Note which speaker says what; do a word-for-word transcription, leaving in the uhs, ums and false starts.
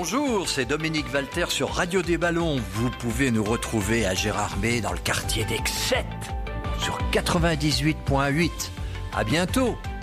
Speaker 1: Bonjour, c'est Dominique Valter sur Radio des Ballons. Vous pouvez nous retrouver à Gérardmer dans le quartier d'Excette sur quatre-vingt-dix-huit virgule huit. À bientôt.